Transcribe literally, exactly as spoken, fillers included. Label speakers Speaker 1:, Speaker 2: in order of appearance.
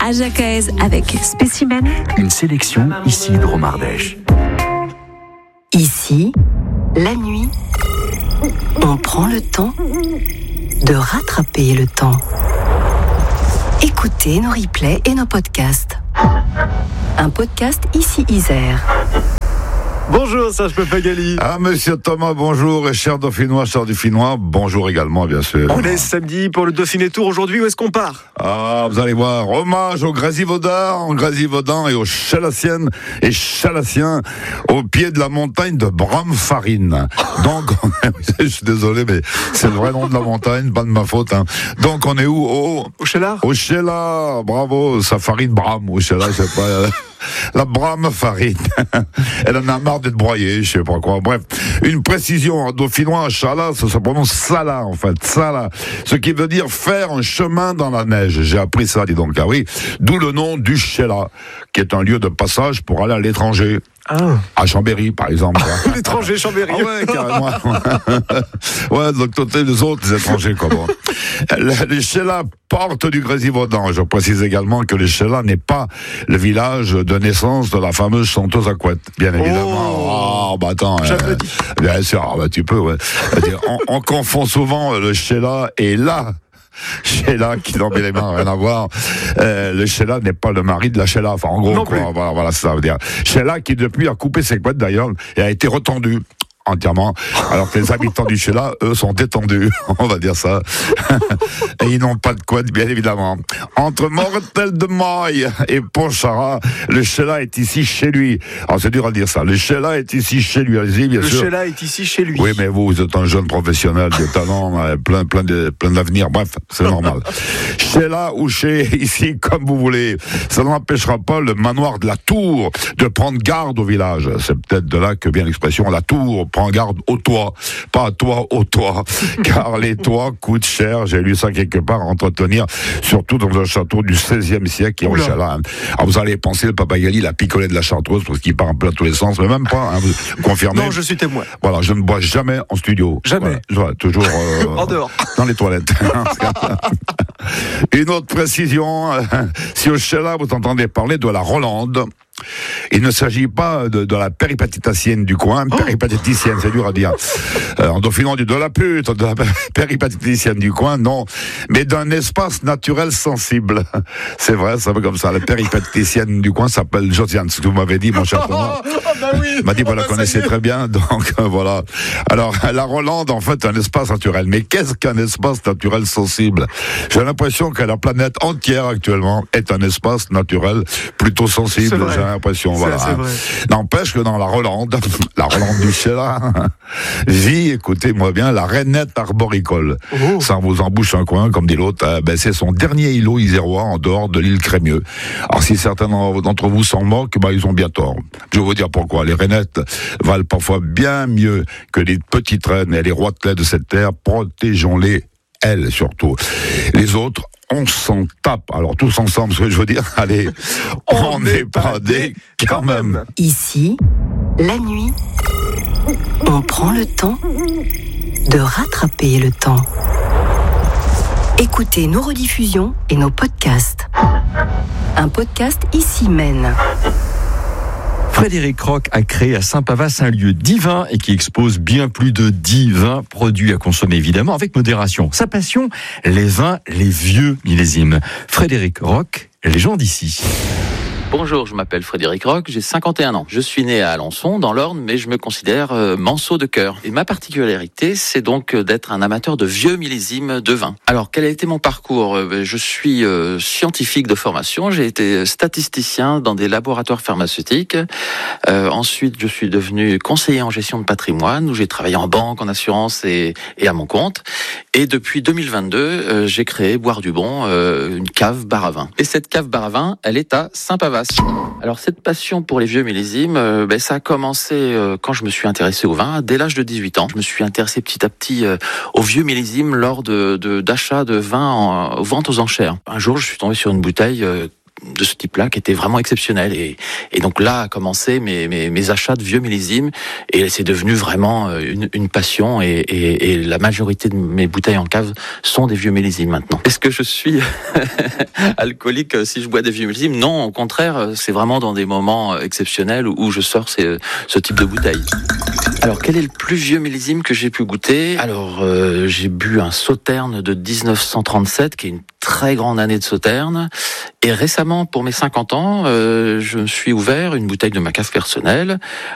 Speaker 1: à Jacaise avec Spécimen.
Speaker 2: Une sélection ici de Romardèche.
Speaker 3: Ici, la nuit, on prend le temps de rattraper le temps. Écoutez nos replays et nos podcasts. Un podcast ici Isère.
Speaker 4: Bonjour Serge Pappagalli.
Speaker 5: Ah, monsieur Thomas, bonjour. Et cher Dauphinois, cher Dauphinois, bonjour également, bien sûr.
Speaker 4: On est samedi pour le Dauphiné Tour. Aujourd'hui, où est-ce qu'on part ?
Speaker 5: Ah, vous allez voir. Hommage aux Grésivaudan, Grésivaudan et aux Chalassiennes et Chalassiens au pied de la montagne de Bramfarine. Donc, on est, je suis désolé, mais c'est le vrai nom de la montagne, pas de ma faute, hein. Donc, on est où? Au,
Speaker 4: au Chéla.
Speaker 5: Au Chéla, bravo. Ça farine Bram, au Chéla, je sais pas. Euh, la Bramfarine. Elle en a marre d'être broyée, je sais pas quoi. Bref, une précision en dauphinois, Chala, ça se prononce Sala, en fait. Sala. Ce qui veut dire faire un chemin dans la neige. J'ai appris ça, dis donc. Ah oui. D'où le nom du Chéla, qui est un lieu de passage pour aller à l'étranger.
Speaker 4: Ah.
Speaker 5: À Chambéry, par exemple.
Speaker 4: L'étranger, Chambéry.
Speaker 5: Ah ouais, carrément. Ouais, donc côté les autres, les étrangers, comment. Le Chéla porte du Grésivaudan. Je précise également que le Chéla n'est pas le village de naissance de la fameuse chanteuse à couette, bien évidemment. Oh, oh bah attends. Euh, bien sûr, ah, bah, tu peux, ouais. on, on confond souvent le Chéla et là. Sheila, qui n'en met les mains, rien à voir. Euh, le Sheila n'est pas le mari de la Sheila. Enfin, en gros, non, quoi, voilà, voilà, ça veut dire. Sheila, qui depuis a coupé ses couettes d'ailleurs, et a été retendue entièrement, alors que les habitants du Chéla, eux, sont détendus, on va dire ça. Et ils n'ont pas de couette, bien évidemment. Entre Mortel de Maille et Pontcharrat, le Chéla est ici chez lui. Alors, c'est dur à dire ça. Le Chéla est ici chez lui, allez-y, bien
Speaker 4: le
Speaker 5: sûr.
Speaker 4: Le Chéla est ici chez lui.
Speaker 5: Oui, mais vous, vous êtes un jeune professionnel de talent, plein, plein de, plein d'avenir. Bref, c'est normal. Chéla ou chez, ici, comme vous voulez. Ça n'empêchera pas le manoir de la Tour de prendre garde au village. C'est peut-être de là que vient l'expression la Tour. Prends garde au toit, pas à toi, au toit, car les toits coûtent cher, j'ai lu ça quelque part, à entretenir, surtout dans un château du seizième siècle qui est au Chala. Alors vous allez penser, le Pappagalli, la picolée de la Chartreuse, parce qu'il part un peu à tous les sens, mais même pas, hein, vous confirmez.
Speaker 4: Non, je suis témoin.
Speaker 5: Voilà, je ne bois jamais en studio.
Speaker 4: Jamais.
Speaker 5: Voilà, toujours euh,
Speaker 4: en dehors.
Speaker 5: Dans les toilettes. Une autre précision, si au Chala vous entendez parler de la Rolande, il ne s'agit pas de, de la péripatiticienne du coin, oh. péripatiticienne, c'est dur à dire. Euh, en dauphinant du de la pute, de la péripatiticienne du coin, non, mais d'un espace naturel sensible. C'est vrai, ça veut comme ça. La péripatiticienne du coin s'appelle Josiane, ce que vous m'avez dit, mon cher Thomas.
Speaker 4: Oh, oh, bah oui.
Speaker 5: M'a dit, vous
Speaker 4: oh,
Speaker 5: la
Speaker 4: bah,
Speaker 5: connaissez très bien, donc euh, voilà. Alors, la Rolande, en fait, un espace naturel. Mais qu'est-ce qu'un espace naturel sensible? J'ai l'impression que la planète entière, actuellement, est un espace naturel plutôt sensible. J'ai l'impression, voilà. Hein. N'empêche que dans la Rolande, la Rolande du Chéla, vit, écoutez-moi bien, la rainette arboricole. Oh. Ça vous embouche un coin, comme dit l'autre, euh, ben, c'est son dernier îlot isérois en dehors de l'île Crémieux. Alors si certains d'entre vous s'en moquent, ben, ils ont bien tort. Je vais vous dire pourquoi. Les rainettes valent parfois bien mieux que les petites reines et les roitelets de cette terre. Protégeons-les, elles surtout. Les autres, on s'en tape. Alors tous ensemble, ce que je veux dire, allez, on n'est pas des quand même.
Speaker 3: Ici, la nuit, on prend le temps de rattraper le temps. Écoutez nos rediffusions et nos podcasts. Un podcast ici mène.
Speaker 2: Frédéric Roch a créé à Saint-Pavas un lieu divin et qui expose bien plus de dix vins produits à consommer évidemment avec modération. Sa passion, les vins, les vieux millésimes. Frédéric Roch, les gens d'ici.
Speaker 6: Bonjour, je m'appelle Frédéric Roch, j'ai cinquante et un ans. Je suis né à Alençon, dans l'Orne, mais je me considère euh, manceau de cœur. Et ma particularité, c'est donc d'être un amateur de vieux millésimes de vin. Alors, quel a été mon parcours ? Je suis euh, scientifique de formation, j'ai été statisticien dans des laboratoires pharmaceutiques. Euh, ensuite, je suis devenu conseiller en gestion de patrimoine, où j'ai travaillé en banque, en assurance et, et à mon compte. Et depuis deux mille vingt-deux, euh, j'ai créé Boire du Bon, euh, une cave bar à vin. Et cette cave bar à vin, elle est à Saint-Pavas. Alors cette passion pour les vieux millésimes, euh, ben, ça a commencé euh, quand je me suis intéressé au vin, dès l'âge de dix-huit ans. Je me suis intéressé petit à petit euh, aux vieux millésimes lors de, de, d'achat de vin en, aux ventes aux enchères. Un jour, je suis tombé sur une bouteille euh, de ce type-là qui était vraiment exceptionnel. Et, et donc là a commencé mes, mes, mes achats de vieux millésimes et c'est devenu vraiment une, une passion et, et, et la majorité de mes bouteilles en cave sont des vieux millésimes maintenant. Est-ce que je suis alcoolique si je bois des vieux millésimes? Non, au contraire, c'est vraiment dans des moments exceptionnels où je sors ces, ce type de bouteille. Alors, quel est le plus vieux millésime que j'ai pu goûter? Alors, euh, j'ai bu un Sauterne de dix-neuf cent trente-sept, qui est une très grande année de Sauterne. Et récemment, pour mes cinquante ans, euh, je me suis ouvert une bouteille de ma cave personnelle,